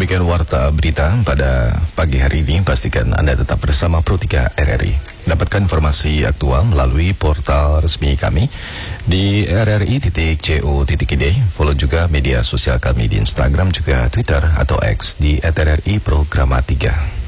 Demikian warta berita pada pagi hari ini. Pastikan Anda tetap bersama Pro3 RRI. Dapatkan informasi aktual melalui portal resmi kami di rri.co.id. Follow juga media sosial kami di Instagram juga Twitter atau X di @rri Programa 3.